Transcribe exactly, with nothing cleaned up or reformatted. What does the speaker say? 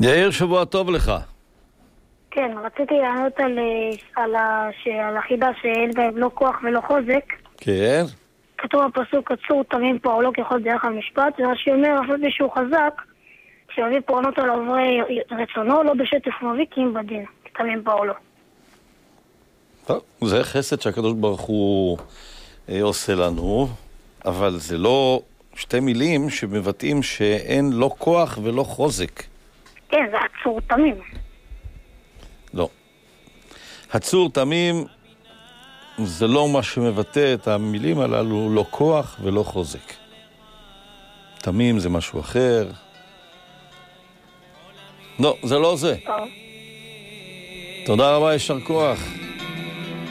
יאיר, שבוע טוב לך. כן, רציתי לענות על, על, הש, על החידה שאין בהם לא כוח ולא חוזק. כן. כתוב בפסוק, עצור תמים פועלו ככל דרך המשפט, זה רש"י אומר, אף על פי שהוא חזק, כשהביא פורענות על עוברי רצונו, לא בשטף מביא כי אם בדין, תמים פועלו. טוב, זה חסד שהקדוש ברוך הוא אה, עושה לנו, אבל זה לא שתי מילים שמבטאים שאין לא כוח ולא חוזק. כן, זה עצור תמים. לא. הצור תמים זה לא מה שמבטא את המילים הללו, לא כוח ולא חוזק. תמים זה משהו אחר. לא, זה לא זה. טוב. תודה רבה, ישר כוח.